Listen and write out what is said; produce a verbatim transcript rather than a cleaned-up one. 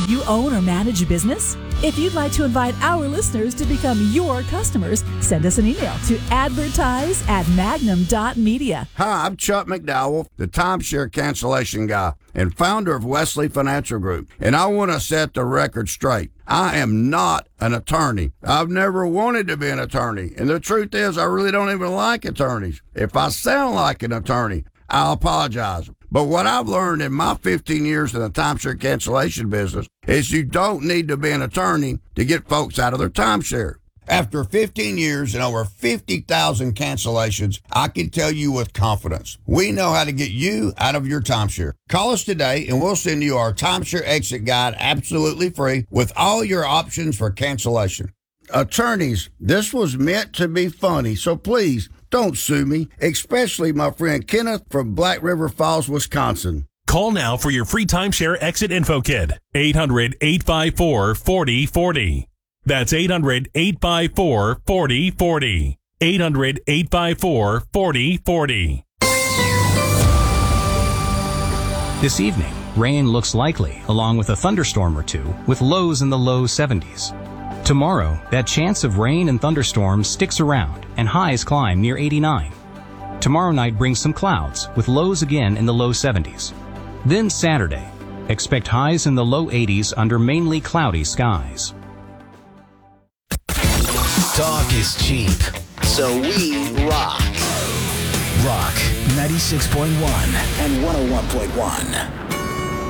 you own or manage a business? If you'd like to invite our listeners to become your customers, send us an email to advertise at magnum dot media. Hi, I'm Chuck McDowell, the timeshare cancellation guy and founder of Wesley Financial Group, and I want to set the record straight. I am not an attorney. I've never wanted to be an attorney, and the truth is I really don't even like attorneys. If I sound like an attorney, I'll apologize. But what I've learned in my fifteen years in the timeshare cancellation business is you don't need to be an attorney to get folks out of their timeshare. After fifteen years and over fifty thousand cancellations, I can tell you with confidence, we know how to get you out of your timeshare. Call us today and we'll send you our timeshare exit guide absolutely free with all your options for cancellation. Attorneys, this was meant to be funny, so please don't sue me, especially my friend Kenneth from Black River Falls, Wisconsin. Call now for your free timeshare exit info kit. eight hundred, eight five four, four oh four oh. That's eight hundred, eight five four, four oh four oh. eight hundred, eight five four, four oh four oh. This evening, rain looks likely, along with a thunderstorm or two, with lows in the low seventies. Tomorrow, that chance of rain and thunderstorms sticks around, and highs climb near eighty-nine. Tomorrow night brings some clouds, with lows again in the low seventies. Then Saturday, expect highs in the low eighties under mainly cloudy skies. Talk is cheap, so we rock. Rock ninety-six point one and one oh one point one.